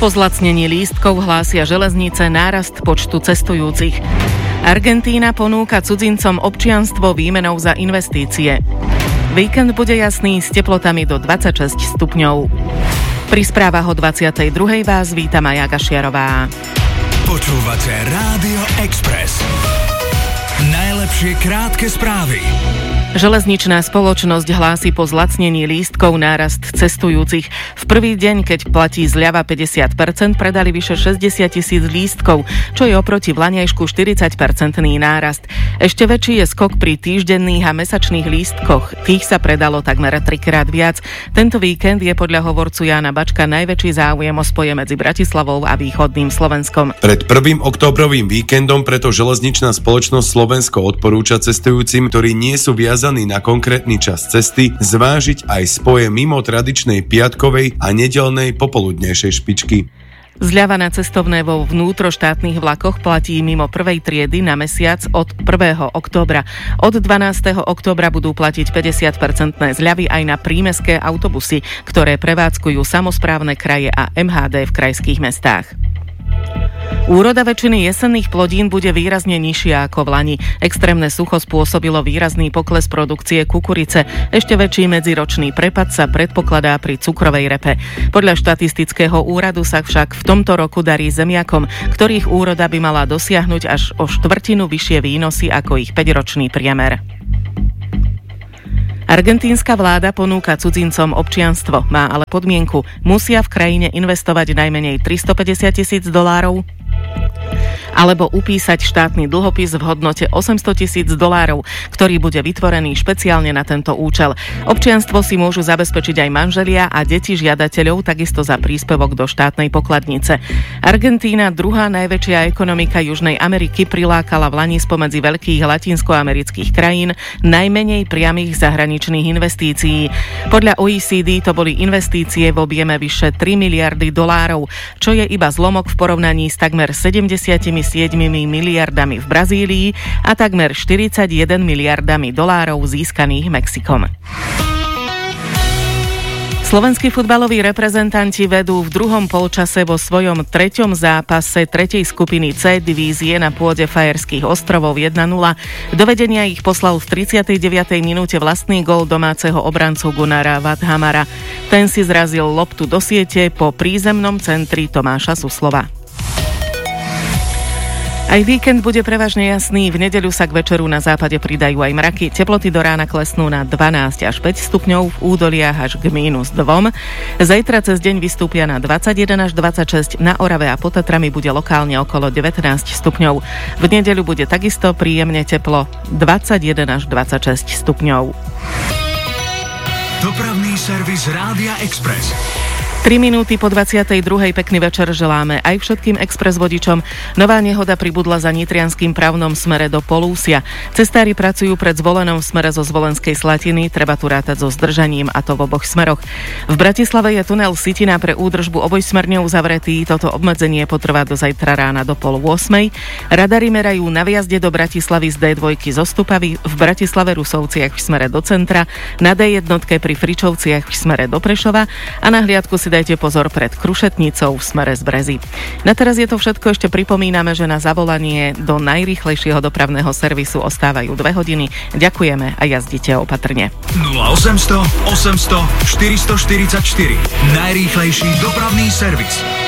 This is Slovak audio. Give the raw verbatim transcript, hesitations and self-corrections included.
Po zlacnení lístkov hlásia železnice nárast počtu cestujúcich. Argentína ponúka cudzincom občianstvo výmenou za investície. Víkend bude jasný s teplotami do dvadsaťšesť stupňov. Pri správach o dvadsiatej druhej vás víta Maja Gašiarová. Počúvate Rádio Express. Najlepšie krátke správy. Železničná spoločnosť hlási po zlacnení lístkov nárast cestujúcich. V prvý deň, keď platí zľava päťdesiat percent, predali vyše šesťdesiat tisíc lístkov, čo je oproti vlaňajšku štyridsať percentný nárast. Ešte väčší je skok pri týždenných a mesačných lístkoch. Tých sa predalo takmer trikrát viac. Tento víkend je podľa hovorcu Jána Bačka najväčší záujem o spoje medzi Bratislavou a východným Slovenskom. Pred prvým októbrovým víkendom preto železničná spoločnosť Slovensko odporúča cestujúcim, ktorí nie sú viazaní na konkrétny čas cesty, zvážiť aj spoje mimo tradičnej piatkovej a nedeľnej popoludnejšej špičky. Zľava na cestovné vo vnútroštátnych vlakoch platí mimo prvej triedy na mesiac od prvého októbra. Od dvanásteho októbra budú platiť päťdesiat percentné zľavy aj na prímestské autobusy, ktoré prevádzkujú samosprávne kraje a em há dé v krajských mestách. Úroda väčšiny jesenných plodín bude výrazne nižšia ako v lani. Extrémne sucho spôsobilo výrazný pokles produkcie kukurice. Ešte väčší medziročný prepad sa predpokladá pri cukrovej repe. Podľa štatistického úradu sa však v tomto roku darí zemiakom, ktorých úroda by mala dosiahnuť až o štvrtinu vyššie výnosy ako ich päťročný priemer. Argentínska vláda ponúka cudzincom občianstvo, má ale podmienku. Musia v krajine investovať najmenej tristopäťdesiat tisíc dolárov alebo upísať štátny dlhopis v hodnote osemsto tisíc dolárov, ktorý bude vytvorený špeciálne na tento účel. Občianstvo si môžu zabezpečiť aj manželia a deti žiadateľov, takisto za príspevok do štátnej pokladnice. Argentína, druhá najväčšia ekonomika Južnej Ameriky, prilákala v lani spomedzi veľkých latinskoamerických krajín najmenej priamych zahraničných investícií. Podľa ó é cé dé to boli investície v objeme vyše tri miliardy dolárov, čo je iba zlomok v porovnaní s takmer sedemdesiatimi siedmimi miliardami v Brazílii a takmer štyridsaťjeden miliardami dolárov získaných Mexikom. Slovenskí futbaloví reprezentanti vedú v druhom polčase vo svojom treťom zápase tretej skupiny C divízie na pôde Fajerských ostrovov jeden nula. Do vedenia ich poslal v tridsiatej deviatej minúte vlastný gól domáceho obrancu Gunnara Vadhamara. Ten si zrazil loptu do siete po prízemnom centri Tomáša Suslova. Aj víkend bude prevažne jasný, v nedeľu sa k večeru na západe pridajú aj mraky. Teploty do rána klesnú na dvanásť až päť stupňov, v údoliach až k mínus dva. Zajtra cez deň vystúpia na dvadsaťjeden až dvadsaťšesť, na Orave a pod Tatrami bude lokálne okolo devätnásť stupňov. V nedeľu bude takisto príjemne teplo, dvadsaťjeden až dvadsaťšesť stupňov. Dopravný servis Rádia Express. tri minúty po dvadsiatej druhej pekný večer želáme aj všetkým express vodičom. Nová nehoda pribudla za nitrianskym pravnom smere do Polúsia. Cestári pracujú pred Zvolenom v smere zo Zvolenskej Slatiny, treba tu rátať so zdržaním, a to v oboch smeroch. V Bratislave je tunel Sitina pre údržbu obojsmerne uzavretý, toto obmedzenie potrvá do zajtra rána do pol ôsmej. Radary merajú na vjazde do Bratislavy z dé dva zo Stupavy, v Bratislave Rusovciach v smere do centra, na dé jedna pri Fričovciach v smere do Prešova a na hliadku si dajte pozor pred Krušetnicou v smere z Brezy. Na teraz je to všetko, ešte pripomíname, že na zavolanie do najrýchlejšieho dopravného servisu ostávajú dve hodiny. Ďakujeme a jazdite opatrne. nula osemsto osemsto štyristoštyridsaťštyri Najrýchlejší dopravný servis.